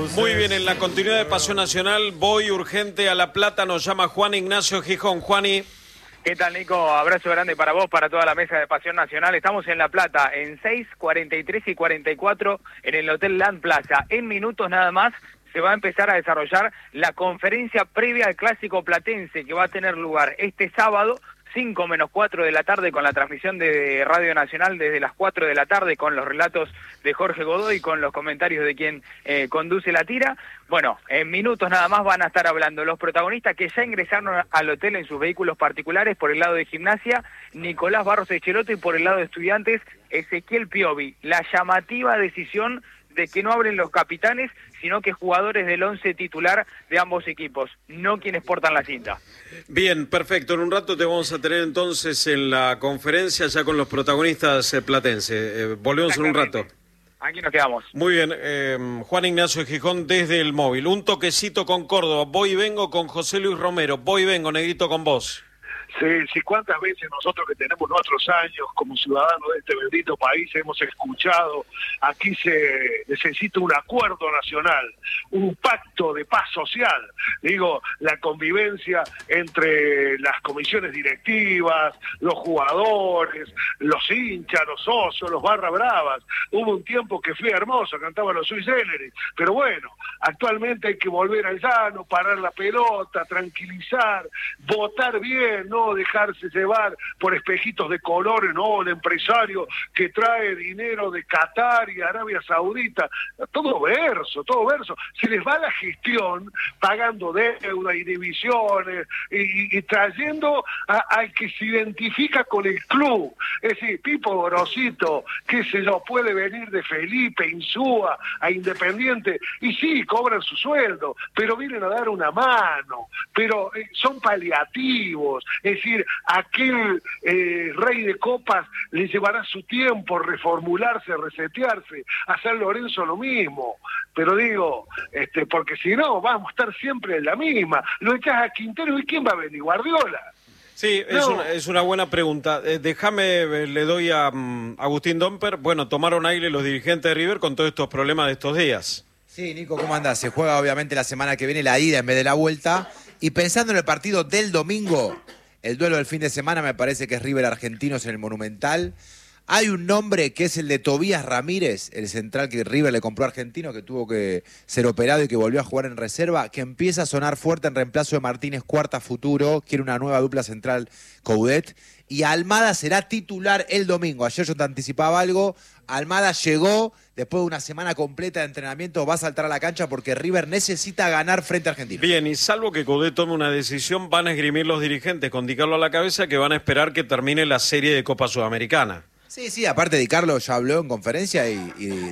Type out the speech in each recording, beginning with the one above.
Muy bien, en la continuidad de Pasión Nacional, voy urgente a La Plata, nos llama Juan Ignacio Gijón. Juani. ¿Qué tal, Nico? Abrazo grande para vos, para toda la mesa de Pasión Nacional. Estamos en La Plata, en 6, 43 y 44, en el Hotel Land Plaza. En minutos nada más se va a empezar a desarrollar la conferencia previa al Clásico Platense, que va a tener lugar este sábado, 5 menos 4 de la tarde, con la transmisión de Radio Nacional desde las 4 de la tarde, con los relatos de Jorge Godoy, con los comentarios de quien conduce la tira. Bueno, en minutos nada más van a estar hablando los protagonistas que ya ingresaron al hotel en sus vehículos particulares. Por el lado de Gimnasia, Nicolás Barros Echeloto, y por el lado de Estudiantes, Ezequiel Piovi. La llamativa decisión de que no abren los capitanes, sino que jugadores del 11 titular de ambos equipos, no quienes portan la cinta. Bien, perfecto. En un rato te vamos a tener entonces en la conferencia ya con los protagonistas platenses. Volvemos en un rato. Aquí nos quedamos. Muy bien, Juan Ignacio Gijón desde el móvil. Un toquecito con Córdoba. Voy y vengo con José Luis Romero. Voy y vengo, Negrito, con vos. Sí, cuántas veces nosotros que tenemos nuestros años como ciudadanos de este bendito país hemos escuchado, aquí se necesita un acuerdo nacional, un pacto de paz social, digo, la convivencia entre las comisiones directivas, los jugadores, los hinchas, los socios, los barra bravas. Hubo un tiempo que fue hermoso, cantaban los Sui Generis, pero bueno, actualmente hay que volver al llano, parar la pelota, tranquilizar, votar bien, no dejarse llevar por espejitos de colores, no, el empresario que trae dinero de Qatar y Arabia Saudita, todo verso, se les va la gestión pagando deuda y divisiones y trayendo al que se identifica con el club, es decir, Pipo Gorosito, qué sé yo, puede venir de Felipe, Insúa, a Independiente, y sí, cobran su sueldo, pero vienen a dar una mano, pero son paliativos. Es decir, aquel rey de copas le llevará su tiempo reformularse, resetearse, a San Lorenzo lo mismo. Pero digo, porque si no, vamos a estar siempre en la misma. Lo echás a Quintero y ¿quién va a venir? ¿Guardiola? Sí, no. Es una buena pregunta. Déjame, le doy a Agustín Domper. Bueno, tomaron aire los dirigentes de River con todos estos problemas de estos días. Sí, Nico, ¿cómo andás? Se juega obviamente la semana que viene la ida en vez de la vuelta. Y pensando en el partido del domingo, el duelo del fin de semana me parece que es River Argentinos en el Monumental. Hay un nombre que es el de Tobías Ramírez, el central que River le compró a Argentino, que tuvo que ser operado y que volvió a jugar en reserva, que empieza a sonar fuerte en reemplazo de Martínez Cuarta futuro, quiere una nueva dupla central Coudet, y Almada será titular el domingo. Ayer yo te anticipaba algo, Almada llegó, después de una semana completa de entrenamiento va a saltar a la cancha porque River necesita ganar frente a Argentina. Bien, y salvo que Coudet tome una decisión, van a esgrimir los dirigentes con Di Carlo a la cabeza que van a esperar que termine la serie de Copa Sudamericana. Sí, aparte Di Carlo ya habló en conferencia y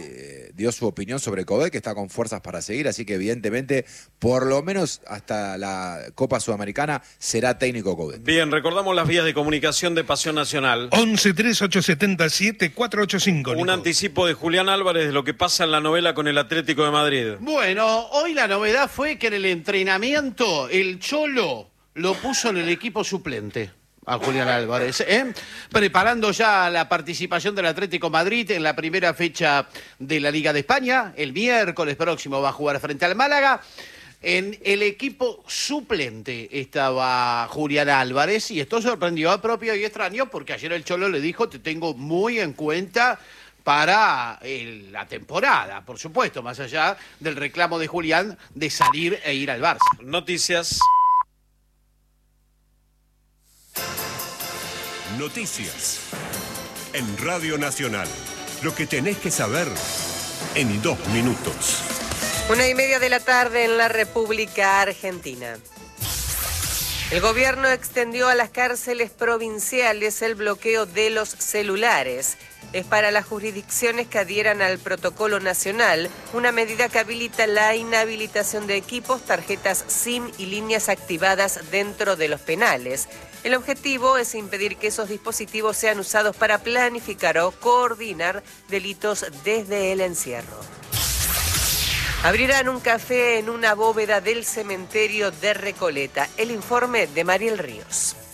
dio su opinión sobre Coudet, que está con fuerzas para seguir, así que evidentemente, por lo menos hasta la Copa Sudamericana, será técnico Coudet. Bien, recordamos las vías de comunicación de Pasión Nacional. 11-3877-485. Un anticipo de Julián Álvarez de lo que pasa en la novela con el Atlético de Madrid. Bueno, hoy la novedad fue que en el entrenamiento el Cholo lo puso en el equipo suplente a Julián Álvarez, preparando ya la participación del Atlético Madrid en la primera fecha de la Liga de España. El miércoles próximo va a jugar frente al Málaga. En el equipo suplente estaba Julián Álvarez y esto sorprendió a propio y extraño porque ayer el Cholo le dijo: te tengo muy en cuenta para la temporada, por supuesto, más allá del reclamo de Julián de salir e ir al Barça. Noticias. Noticias en Radio Nacional. Lo que tenés que saber en 2 minutos. 1:30 de la tarde en la República Argentina. El gobierno extendió a las cárceles provinciales el bloqueo de los celulares. Es para las jurisdicciones que adhieran al protocolo nacional, una medida que habilita la inhabilitación de equipos, tarjetas SIM y líneas activadas dentro de los penales. El objetivo es impedir que esos dispositivos sean usados para planificar o coordinar delitos desde el encierro. Abrirán un café en una bóveda del cementerio de Recoleta. El informe de Mariel Ríos.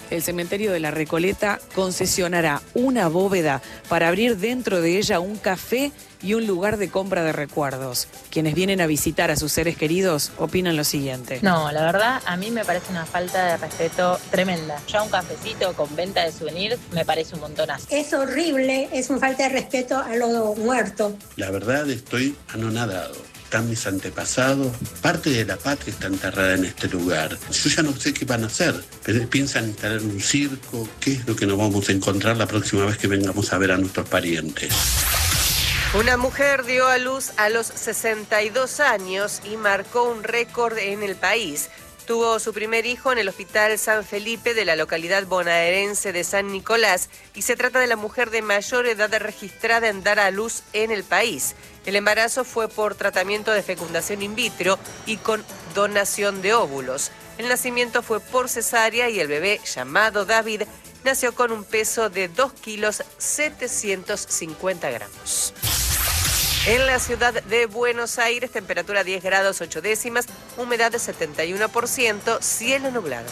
el cementerio de la Recoleta concesionará una bóveda para abrir dentro de ella un café y un lugar de compra de recuerdos. Quienes vienen a visitar a sus seres queridos opinan lo siguiente. No, la verdad, a mí me parece una falta de respeto tremenda. Ya un cafecito con venta de souvenirs me parece un montonazo. Es horrible, es una falta de respeto a los muertos. La verdad, estoy anonadado. Están mis antepasados, parte de la patria está enterrada en este lugar. Yo ya no sé qué van a hacer, pero piensan instalar un circo. ¿Qué es lo que nos vamos a encontrar la próxima vez que vengamos a ver a nuestros parientes? Una mujer dio a luz a los 62 años y marcó un récord en el país. Tuvo su primer hijo en el Hospital San Felipe de la localidad bonaerense de San Nicolás y se trata de la mujer de mayor edad registrada en dar a luz en el país. El embarazo fue por tratamiento de fecundación in vitro y con donación de óvulos. El nacimiento fue por cesárea y el bebé, llamado David, nació con un peso de 2 kilos 750 gramos. En la ciudad de Buenos Aires, temperatura 10 grados 8 décimas, humedad de 71%, cielo nublado.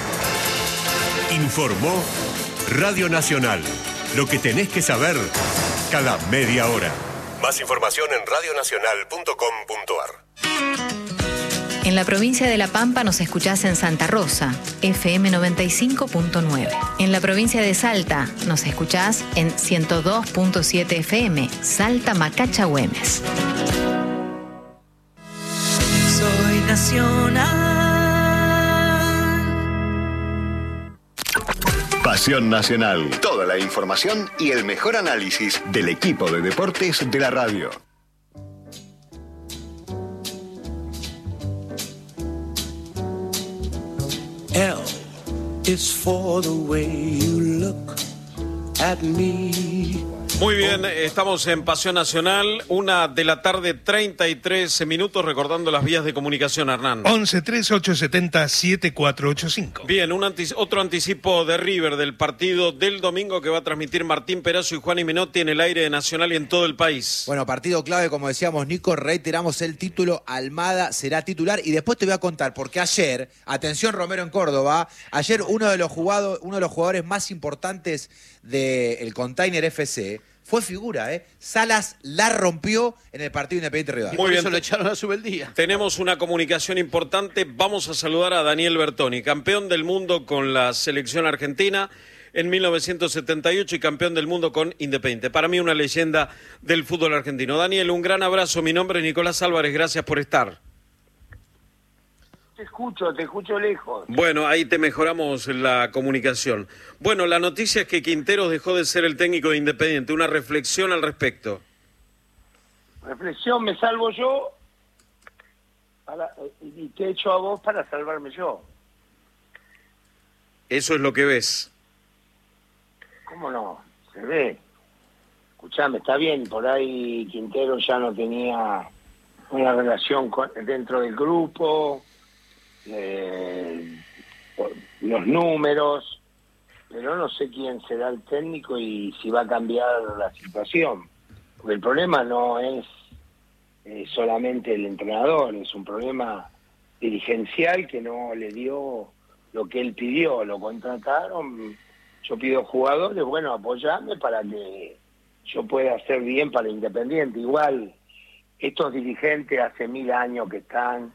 Informó Radio Nacional. Lo que tenés que saber cada media hora. Más información en radionacional.com.ar. En la provincia de La Pampa nos escuchás en Santa Rosa, FM 95.9. En la provincia de Salta nos escuchás en 102.7 FM, Salta Macacha Güemes. Soy nacional. Pasión Nacional. Toda la información y el mejor análisis del equipo de deportes de la radio. L is for the way you look at me. Muy bien, estamos en Pasión Nacional, 1:33 PM, recordando las vías de comunicación, Hernán. 11-3870-7485. Bien, otro anticipo de River del partido del domingo que va a transmitir Martín Perazo y Juan Menotti en el aire de Nacional y en todo el país. Bueno, partido clave, como decíamos, Nico, reiteramos el título, Almada será titular y después te voy a contar, porque ayer, atención Romero en Córdoba, ayer uno de los jugadores más importantes del Container FC fue figura, Salas la rompió en el partido Independiente Rivadavia. Muy bien, eso le echaron a Subeldía. Tenemos una comunicación importante. Vamos a saludar a Daniel Bertoni, campeón del mundo con la selección argentina en 1978 y campeón del mundo con Independiente. Para mí una leyenda del fútbol argentino. Daniel, un gran abrazo. Mi nombre es Nicolás Álvarez. Gracias por estar. Te escucho lejos. Bueno, ahí te mejoramos la comunicación. Bueno, la noticia es que Quinteros dejó de ser el técnico de Independiente. Una reflexión al respecto. Reflexión, me salvo yo y te echo a vos para salvarme yo. Eso es lo que ves. ¿Cómo no? Se ve. Escuchame, está bien, por ahí Quintero ya no tenía una relación dentro del grupo, los números, pero no sé quién será el técnico y si va a cambiar la situación. Porque el problema no es solamente el entrenador, es un problema dirigencial que no le dio lo que él pidió, lo contrataron, yo pido jugadores, bueno, apoyame para que yo pueda hacer bien para Independiente. Igual, estos dirigentes hace 1000 años que están,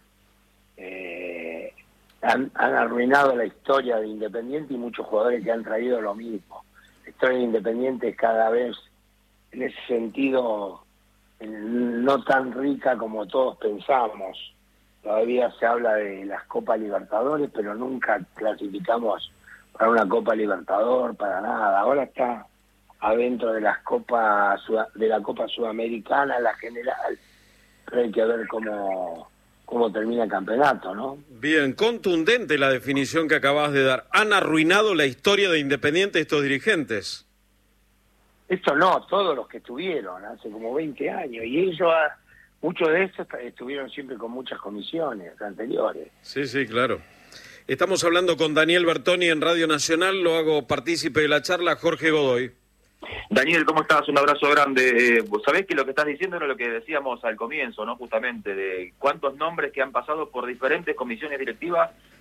han arruinado la historia de Independiente y muchos jugadores que han traído lo mismo. La historia de Independiente es cada vez, en ese sentido, no tan rica como todos pensamos. Todavía se habla de las Copas Libertadores, pero nunca clasificamos para una Copa Libertador, para nada. Ahora está adentro de las Copas, de la Copa Sudamericana, la general, pero hay que ver cómo termina el campeonato, ¿no? Bien, contundente la definición que acabas de dar. ¿Han arruinado la historia de Independiente estos dirigentes? Esto no, todos los que estuvieron, hace como 20 años, y ellos, muchos de estos estuvieron siempre con muchas comisiones anteriores. Sí, sí, claro. Estamos hablando con Daniel Bertoni en Radio Nacional, lo hago partícipe de la charla, Jorge Godoy. Daniel, ¿cómo estás? Un abrazo grande. Vos sabés que lo que estás diciendo era lo que decíamos al comienzo, ¿no? Justamente, de cuántos nombres que han pasado por diferentes comisiones directivas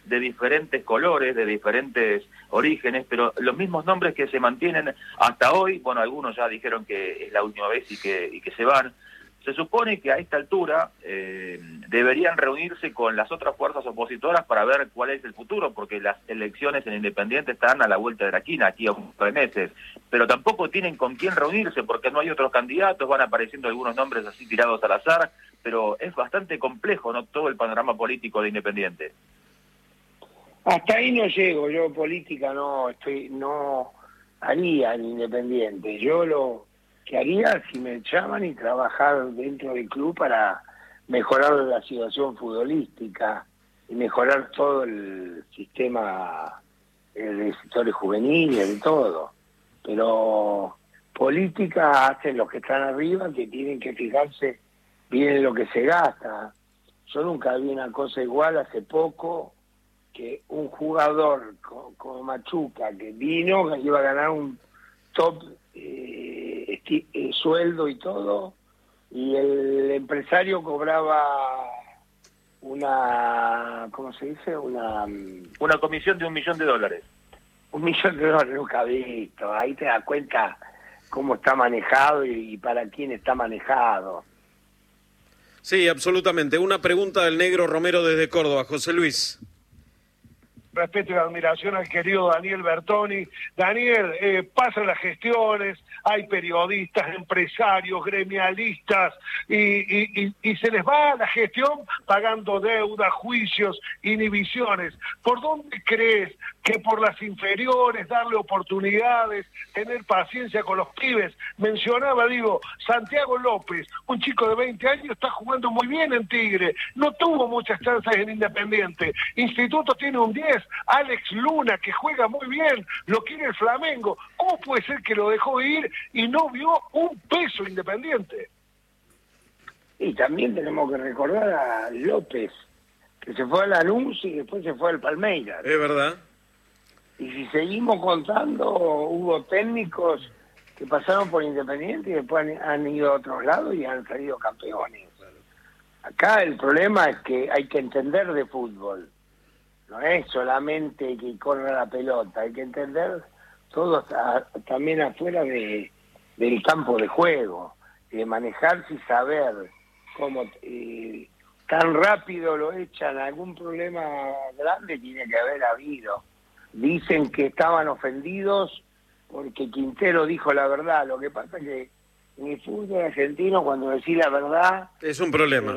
de diferentes colores, de diferentes orígenes, pero los mismos nombres que se mantienen hasta hoy, bueno, algunos ya dijeron que es la última vez y que se van. Se supone que a esta altura deberían reunirse con las otras fuerzas opositoras para ver cuál es el futuro, porque las elecciones en Independiente están a la vuelta de la esquina, aquí a un par de meses, pero tampoco tienen con quién reunirse porque no hay otros candidatos, van apareciendo algunos nombres así tirados al azar, pero es bastante complejo, ¿no?, todo el panorama político de Independiente. Hasta ahí no llego, yo política no haría en Independiente. Yo lo que haría si me llaman y trabajar dentro del club para mejorar la situación futbolística y mejorar todo el sistema de sectores juveniles, de todo. Pero política hacen los que están arriba, que tienen que fijarse bien en lo que se gasta. Yo nunca vi una cosa igual hace poco, que un jugador como Machuca, que vino, que iba a ganar un top sueldo y todo, y el empresario cobraba una, ¿cómo se dice? Una comisión de $1 millón. $1 millón nunca visto. Ahí te das cuenta cómo está manejado y para quién está manejado. Sí, absolutamente. Una pregunta del negro Romero desde Córdoba. José Luis. Respeto y admiración al querido Daniel Bertoni. Daniel, pasan las gestiones, hay periodistas, empresarios, gremialistas, y se les va la gestión pagando deudas, juicios, inhibiciones. ¿Por dónde crees que por las inferiores, darle oportunidades, tener paciencia con los pibes? Mencionaba, Santiago López, un chico de 20 años, está jugando muy bien en Tigre, no tuvo muchas chances en Independiente. Instituto tiene un 10, Alex Luna, que juega muy bien, lo quiere el Flamengo. ¿Cómo puede ser que lo dejó ir y no vio un peso Independiente? Y también tenemos que recordar a López, que se fue a Lanús y después se fue al Palmeiras. Es verdad. Y si seguimos contando, hubo técnicos que pasaron por Independiente y después han ido a otros lados y han salido campeones. Acá el problema es que hay que entender de fútbol. No es solamente que corra la pelota, hay que entender todo también afuera del campo de juego, de manejarse y saber cómo tan rápido lo echan. Algún problema grande tiene que haber habido. Dicen que estaban ofendidos porque Quintero dijo la verdad. Lo que pasa es que en el fútbol argentino, cuando decís la verdad... Es un problema.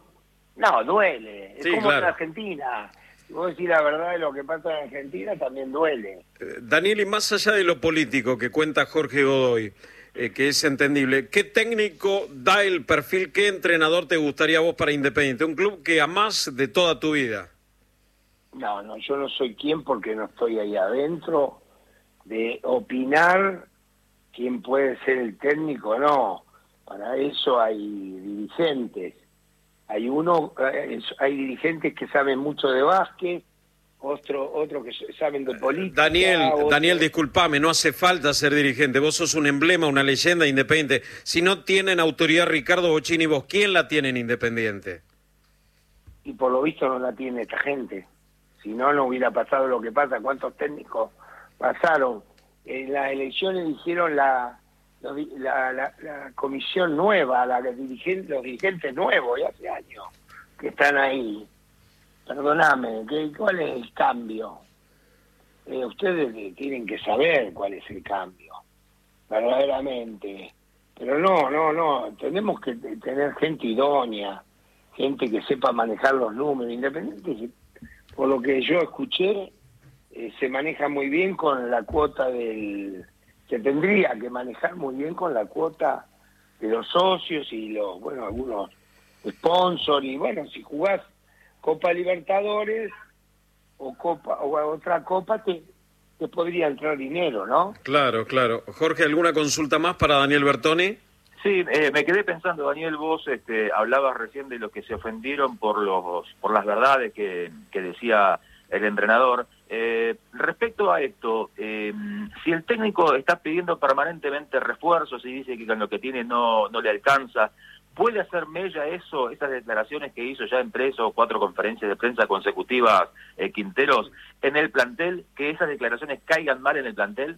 Duele. Sí, es como claro. en Argentina. Si vos decís la verdad de lo que pasa en Argentina, también duele. Daniel, y más allá de lo político que cuenta Jorge Godoy, que es entendible, ¿qué técnico da el perfil, qué entrenador te gustaría a vos para Independiente? Un club que amás de toda tu vida. No, yo no soy quien, porque no estoy ahí adentro, de opinar quién puede ser el técnico. No, para eso hay dirigentes. Hay dirigentes que saben mucho de básquet, otro que saben de política. Daniel, disculpame, no hace falta ser dirigente. Vos sos un emblema, una leyenda Independiente. Si no tienen autoridad Ricardo Bocini, ¿vos quién la tiene en Independiente? Y por lo visto no la tiene esta gente. Si no, no hubiera pasado lo que pasa. ¿Cuántos técnicos pasaron? En las elecciones eligieron la comisión nueva, los dirigentes nuevos, ya hace años que están ahí. Perdóname, ¿cuál es el cambio? Ustedes tienen que saber cuál es el cambio, verdaderamente. Pero no, tenemos que tener gente idónea, gente que sepa manejar los números. Independiente, por lo que yo escuché, se maneja muy bien con la cuota se tendría que manejar muy bien con la cuota de los socios y algunos sponsors. Y si jugás Copa Libertadores o otra copa, te podría entrar dinero, ¿no? Claro. Jorge, ¿alguna consulta más para Daniel Bertoni? Sí, me quedé pensando, Daniel, vos hablabas recién de los que se ofendieron por las verdades que decía el entrenador. Respecto a esto, si el técnico está pidiendo permanentemente refuerzos y dice que con lo que tiene no le alcanza, ¿Puede hacer mella eso, esas declaraciones que hizo ya en 3 o 4 conferencias de prensa consecutivas Quinteros, en el plantel, que esas declaraciones caigan mal en el plantel?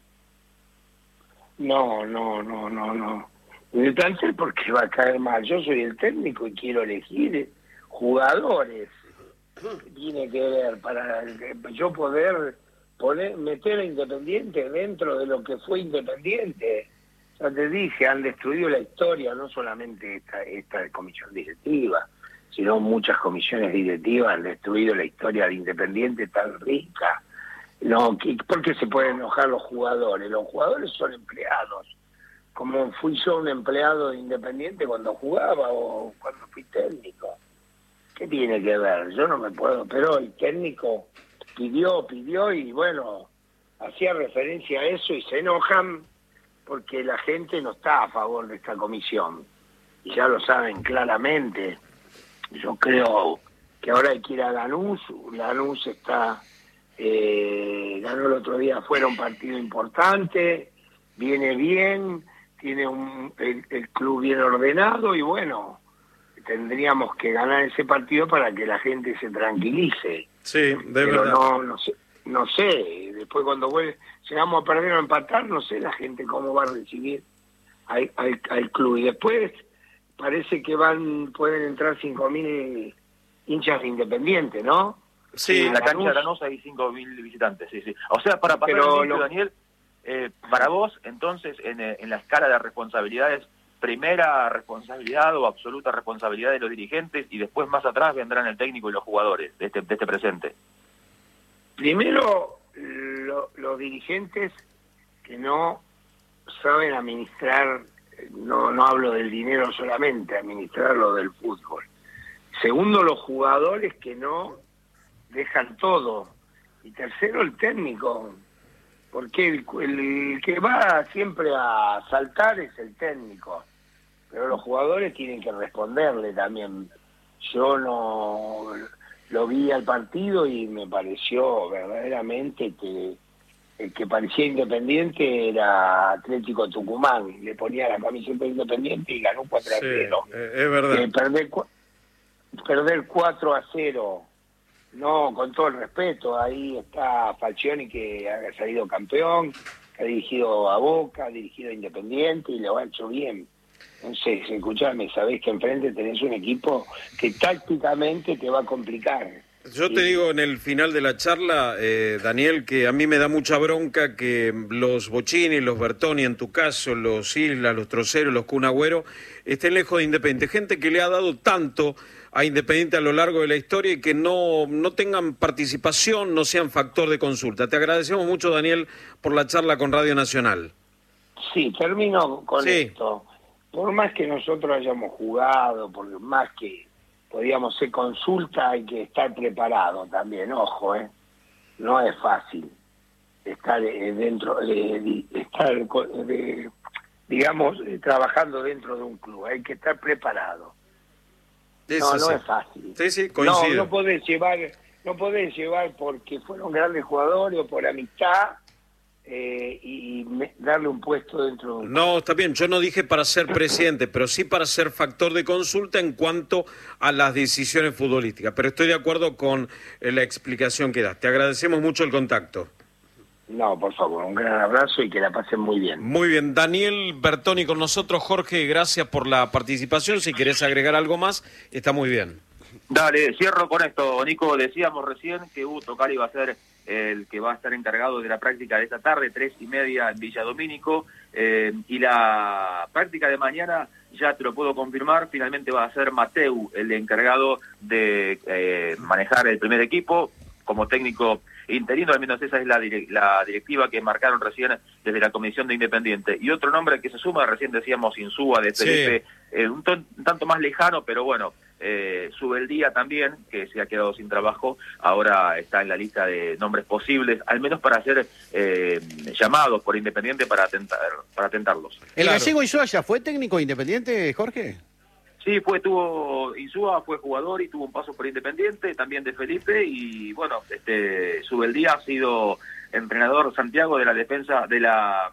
No. En el plantel, porque va a caer mal. Yo soy el técnico y quiero elegir jugadores. ¿Qué tiene que ver para yo poder meter a Independiente dentro de lo que fue Independiente? Ya te dije, han destruido la historia, no solamente esta comisión directiva, sino muchas comisiones directivas han destruido la historia de Independiente tan rica. No, ¿por qué se pueden enojar los jugadores? Los jugadores son empleados. Como fui yo un empleado de Independiente cuando jugaba o cuando fui técnico. ¿Qué tiene que ver? Yo no me puedo, pero el técnico pidió y bueno, hacía referencia a eso y se enojan porque la gente no está a favor de esta comisión. Y ya lo saben claramente. Yo creo que ahora hay que ir a Lanús. Lanús está... ganó el otro día fuera un partido importante, viene bien, tiene el club bien ordenado y bueno, tendríamos que ganar ese partido para que la gente se tranquilice. Sí, de pero verdad. No sé, después cuando llegamos a perder o empatar, no sé la gente cómo va a recibir al club. Y después parece que pueden entrar 5.000 hinchas de Independiente, ¿no? Sí, en la cancha de Lanús hay 5.000 visitantes, sí. O sea, para pasar el inicio, Daniel, para vos, entonces, en la escala de responsabilidades, primera responsabilidad o absoluta responsabilidad de los dirigentes y después más atrás vendrán el técnico y los jugadores de este presente. Primero, los dirigentes que no saben administrar, no hablo del dinero solamente, administrar lo del fútbol. Segundo, los jugadores que no dejan todo. Y tercero, el técnico, porque el que va siempre a saltar es el técnico, pero los jugadores tienen que responderle también. Yo no lo vi al partido y me pareció verdaderamente que el que parecía Independiente era Atlético Tucumán, le ponía la camiseta de Independiente y ganó 4-0. Sí, es verdad. Perder 4-0, no, con todo el respeto, ahí está Falcioni que ha salido campeón, que ha dirigido a Boca, ha dirigido a Independiente y lo ha hecho bien. Entonces, escuchame, sabés que enfrente tenés un equipo que tácticamente te va a complicar. Yo te digo en el final de la charla, Daniel, que a mí me da mucha bronca que los Bocini, los Bertoni, en tu caso, los Islas, los Troceros, los Kun Agüero, estén lejos de Independiente. Gente que le ha dado tanto a Independiente a lo largo de la historia y que no tengan participación, no sean factor de consulta. Te agradecemos mucho, Daniel, por la charla con Radio Nacional. Sí, termino con esto. Por más que nosotros hayamos jugado, por más que podíamos ser consulta, hay que estar preparado también, ojo, no es fácil estar trabajando dentro de un club, hay que estar preparado. No es fácil. Sí, coincido. No podés llevar porque fueron grandes jugadores o por amistad darle un puesto dentro de un... No, está bien, yo no dije para ser presidente, pero sí para ser factor de consulta en cuanto a las decisiones futbolísticas, pero estoy de acuerdo con la explicación que das. Te agradecemos mucho el contacto. No, por favor, un gran abrazo y que la pasen muy bien. Muy bien, Daniel Bertoni con nosotros. Jorge, gracias por la participación. Si querés agregar algo más, está muy bien. Dale, cierro con esto, Nico. Decíamos recién que Hugo Tocali va a ser el que va a estar encargado de la práctica de esta tarde, 3:30 en Villa Domínico, y la práctica de mañana, ya te lo puedo confirmar, finalmente va a ser Mateu el encargado de manejar el primer equipo como técnico interino, al menos esa es la directiva que marcaron recién desde la Comisión de Independiente. Y otro nombre que se suma, recién decíamos Insúa de Felipe, un tanto más lejano, pero bueno, Subeldía también, que se ha quedado sin trabajo, ahora está en la lista de nombres posibles, al menos para ser llamados por Independiente para tentarlos. ¿El gallego Insúa ya fue técnico Independiente, Jorge? Sí, Insúa fue jugador y tuvo un paso por Independiente, también de Felipe, y bueno, Subeldía ha sido entrenador Santiago de la defensa de la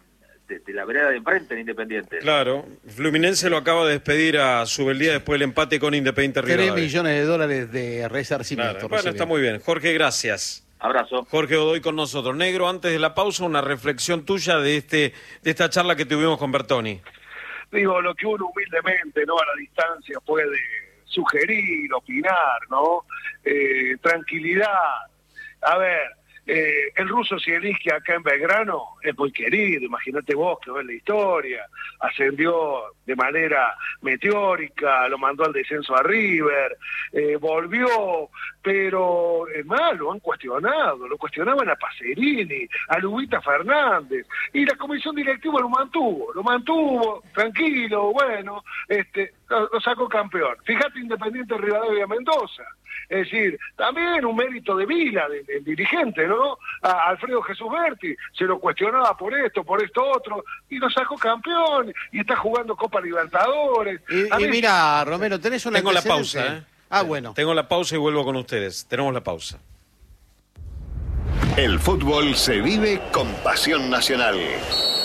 la vereda de enfrente en Independiente. Claro, Fluminense lo acaba de despedir a Subeldía después del empate con Independiente Rivadavia. $3 millones de resarcimiento. Claro. Bueno, está muy bien. Jorge, gracias. Abrazo. Jorge Godoy con nosotros. Negro, antes de la pausa, una reflexión tuya de esta charla que tuvimos con Bertoni. Digo, lo que uno humildemente, ¿no?, a la distancia puede sugerir, opinar, ¿no? Tranquilidad. A ver, el ruso Zielinski acá en Belgrano es muy querido, imagínate vos que ves la historia, ascendió de manera meteórica, lo mandó al descenso a River, volvió, pero es más, lo han cuestionado, lo cuestionaban a Pacerini, a Lubita Fernández, y la comisión directiva lo mantuvo, tranquilo, bueno, lo sacó campeón. Fíjate Independiente Rivadavia Mendoza. Es decir, también un mérito de Vila, del dirigente, ¿no? A Alfredo Jesús Berti, se lo cuestionaba por esto otro, y lo sacó campeón, y está jugando Copa Libertadores. Y mira, Romero, tenés una... Tengo la pausa, bueno. Tengo la pausa y vuelvo con ustedes. Tenemos la pausa. El fútbol se vive con pasión nacional.